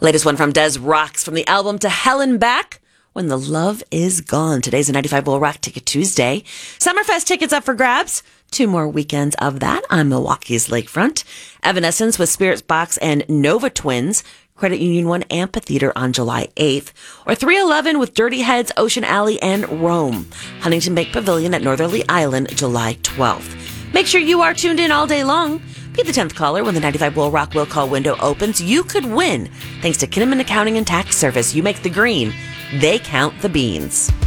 Latest one from Des Rocks from the album To Hell and Back, When the Love Is Gone. Today's a 95 Bull Rock Ticket Tuesday. Summerfest tickets up for grabs. 2 more weekends of that on Milwaukee's Lakefront. Evanescence with Spirits Box and Nova Twins, Credit Union 1 Amphitheater on July 8th. Or 311 with Dirty Heads, Ocean Alley, and Rome, Huntington Bank Pavilion at Northerly Island, July 12th. Make sure you are tuned in all day long. Be the 10th caller when the 95 Bull Rock will call window opens. You could win thanks to Kinnaman Accounting and Tax Service. You make the green, they count the beans.